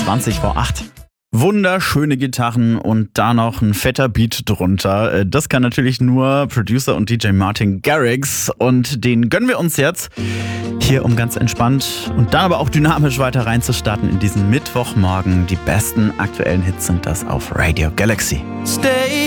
20 vor 8. Wunderschöne Gitarren und da noch ein fetter Beat drunter. Das kann natürlich nur Producer und DJ Martin Garrix und den gönnen wir uns jetzt hier, um ganz entspannt und dann aber auch dynamisch weiter reinzustarten in diesen Mittwochmorgen. Die besten aktuellen Hits sind das auf Radio Galaxy. Stay